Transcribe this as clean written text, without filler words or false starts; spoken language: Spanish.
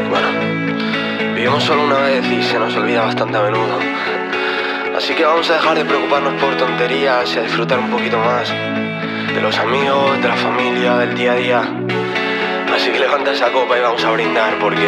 Bueno, vivimos solo una vez y se nos olvida bastante a menudo. Así que vamos a dejar de preocuparnos por tonterías y a disfrutar un poquito más de los amigos, de la familia, del día a día. Así que levanta esa copa y vamos a brindar porque